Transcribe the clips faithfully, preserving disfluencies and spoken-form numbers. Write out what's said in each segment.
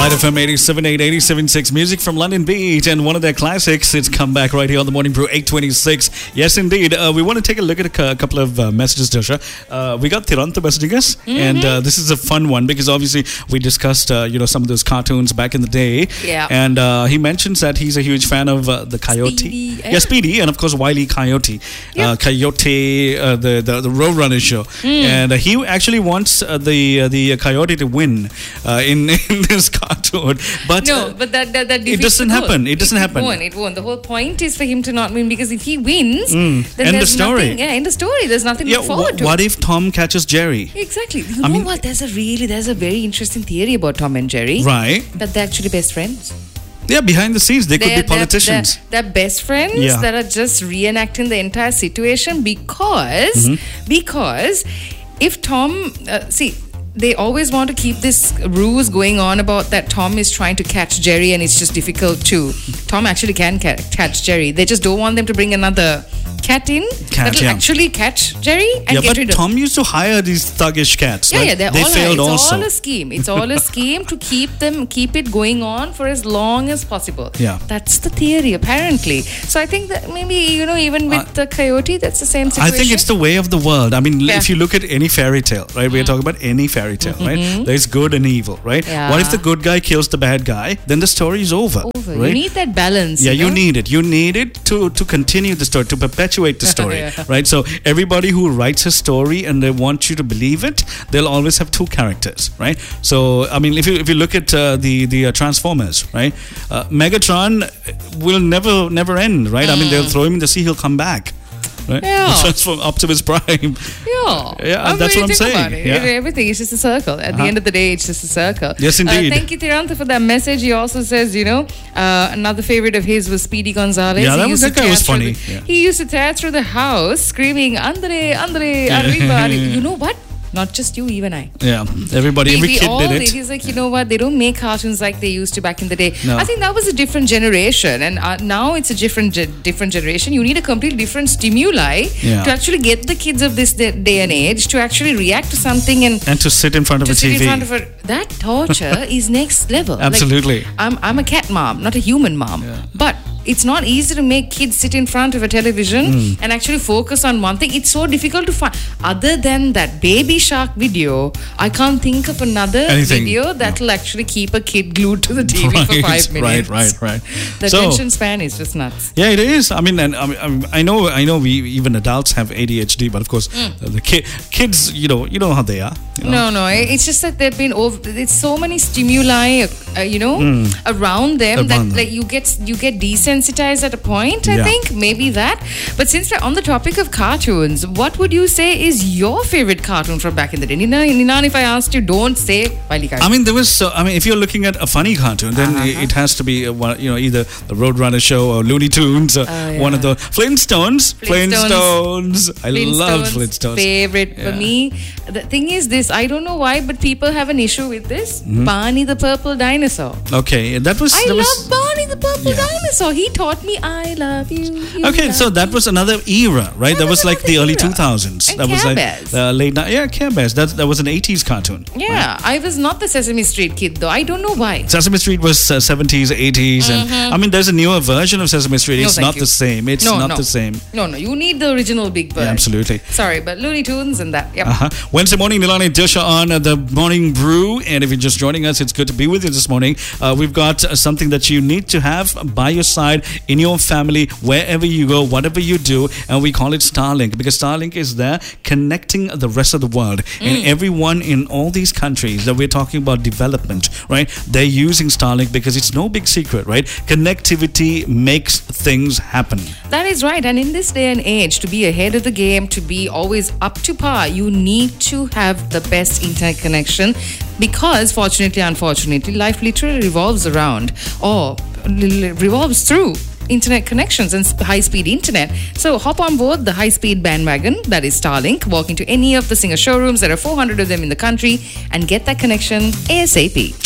Light F M eighty-seven point eight, eighty-seven point six. Music from London Beat and one of their classics. It's come back right here on the Morning Brew, eight twenty-six. Yes, indeed. Uh, we want to take a look at a, cu- a couple of uh, messages, Dosha. Uh, we got Tiranta messaging us, mm-hmm. and uh, this is a fun one because obviously we discussed, uh, you know, some of those cartoons back in the day. Yeah. And uh, he mentions that he's a huge fan of uh, the Coyote. Speedy. Yeah, Speedy, and of course Wile E. Coyote. Yeah. Uh, Coyote, uh, the, the the Roadrunner show, mm. and uh, he actually wants uh, the uh, the Coyote to win uh, in in this cartoon. But no, uh, but that that, that it doesn't happen. It doesn't it happen. Won't, it won't. The whole point is for him to not win because if he wins, mm. then end there's the story. nothing. Yeah, end the story. There's nothing yeah, to look forward wh- to. What if Tom catches Jerry? Exactly. You I know mean, what? There's a really there's a very interesting theory about Tom and Jerry. Right. That they're actually best friends. Yeah, behind the scenes, they they're, could be politicians. They're, they're, they're best friends yeah. that are just reenacting the entire situation because mm-hmm. because if Tom uh, see. They always want to keep this ruse going on about that Tom is trying to catch Jerry and it's just difficult to. Tom actually can ca- catch Jerry. They just don't want them to bring another cat in cat, that'll yeah. actually catch Jerry and yeah, get but rid of. Tom used to hire these thuggish cats. Yeah, right? yeah, they're they all failed it's also. all a scheme. It's all a scheme to keep them, keep it going on for as long as possible. Yeah, that's the theory apparently. So I think that maybe you know even with uh, the Coyote, that's the same situation. I think it's the way of the world. I mean, yeah. if you look at any fairy tale, right? We're talking about any fairy tale, mm-hmm. right? There's good and evil, right? Yeah. What if the good guy kills the bad guy? Then the story is over. Over. Right? You need that balance. Yeah, you, you know? need it. You need it to to continue the story, to perpetuate the story, yeah. right? So everybody who writes a story and they want you to believe it, they'll always have two characters, right? So I mean, if you if you look at uh, the the uh, Transformers, right? Uh, Megatron will never never end, right? Mm. I mean, they'll throw him in the sea, he'll come back. Right? Yeah. Transform Optimus Prime. Yeah. Yeah, I'm that's what I'm saying. About it. Yeah. Everything is just a circle. At uh-huh. the end of the day, it's just a circle. Yes, indeed. Uh, thank you, Tirantha, for that message. He also says, you know, uh, another favorite of his was Speedy Gonzalez. Yeah, that, he was, that guy was funny. The, yeah. He used to tear through the house screaming, Andre, Andre, arriba. You know what? Not just you, even I. Yeah, everybody, we, every we kid all did did. it. He's like, you know what? They don't make cartoons like they used to back in the day. No. I think that was a different generation, and uh, now it's a different, ge- different generation. You need a completely different stimuli yeah. to actually get the kids of this day, day and age to actually react to something and and to sit in front of to a sit T V. In front of a, that torture is next level. Absolutely. Like, I'm I'm a cat mom, not a human mom, yeah. but. It's not easy to make kids sit in front of a television mm. and actually focus on one thing. It's so difficult to find. Other than that Baby Shark video, I can't think of another Anything. video that will no. actually keep a kid glued to the T V right, for five minutes. Right, right, right. The so, attention span is just nuts. Yeah, it is. I mean, and I, mean, I know, I know. We even adults have A D H D, but of course, mm. the ki- kids, you know, you know how they are. You know? No, no. It's just that they've been over. It's so many stimuli, uh, you know, mm. around them around that them. like you get you get desensitized at a point. Point, I yeah. think maybe that. But since we're on the topic of cartoons, what would you say is your favorite cartoon from back in the day? Nina, Ninan, if I asked you, don't say Wile E. Coyote. I mean, there was. So, I mean, if you're looking at a funny cartoon, then uh-huh. it, it has to be, uh, one, you know, either the Roadrunner show or Looney Tunes, or uh, yeah. one of the Flintstones. Flintstones. Flintstones. I Flintstones, love Flintstones. Favorite yeah. for me. The thing is this. I don't know why, but people have an issue with this. Mm-hmm. Barney the Purple Dinosaur. Okay, that was. I that love was, Barney the Purple yeah. Dinosaur. He taught me I love you. you okay, love so that me. was another era, right? That, that was, was like the early era. two thousands. And that Care was like Bears. uh, late night. Yeah, Care Bears. That that was an eighties cartoon. Yeah, right? I was not the Sesame Street kid though. I don't know why. Sesame Street was uh, seventies, eighties, mm-hmm. and I mean, there's a newer version of Sesame Street. No, it's not you. the same. It's no, not no. the same. No, no. You need the original Big Bird. Yeah, absolutely. Sorry, but Looney Tunes and that. Yep. Uh-huh. Wednesday morning, Nilani Disha on uh, the Morning Brew. And if you're just joining us, it's good to be with you this morning. Uh, we've got uh, something that you need to have by your side, in your family, wherever you go, whatever you do. And we call it Starlink, because Starlink is there connecting the rest of the world. Mm. And everyone in all these countries that we're talking about development, right? They're using Starlink because it's no big secret, right? Connectivity makes things happen. That is right. And in this day and age, to be ahead of the game, to be always up to par, you need to have the best internet connection, because fortunately, unfortunately, life literally revolves around or revolves through internet connections and high-speed internet. So hop on board the high-speed bandwagon, that is Starlink. Walk into any of the Singer showrooms. There are four hundred of them in the country and get that connection ASAP.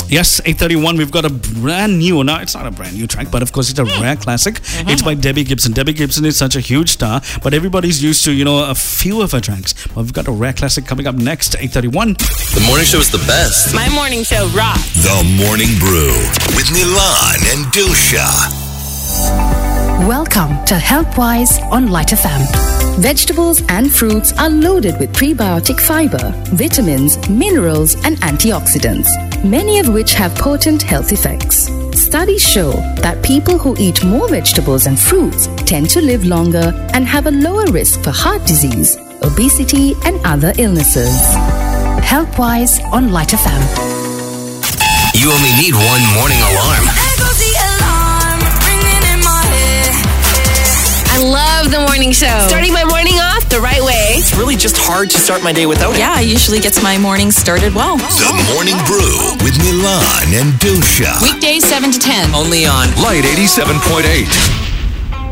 Yes, eight thirty-one. We've got a brand new, no, it's not a brand new track, but of course it's a rare classic. Mm-hmm. It's by Debbie Gibson. Debbie Gibson is such a huge star, but everybody's used to, you know, a few of her tracks. But we've got a rare classic coming up next, eight thirty-one. The morning show is the best. My morning show rocks. The Morning Brew with Milan and Dusha. Welcome to HealthWise on Light F M. Vegetables and fruits are loaded with prebiotic fiber, vitamins, minerals, and antioxidants, many of which have potent health effects. Studies show that people who eat more vegetables and fruits tend to live longer and have a lower risk for heart disease, obesity, and other illnesses. HealthWise on Light F M. You only need one morning alarm. I love the morning show. Starting my morning off the right way. It's really just hard to start my day without it. Yeah, usually gets my morning started well. The Morning Brew with Milan and Dusha. Weekdays seven to ten. Only on Light eighty-seven point eight.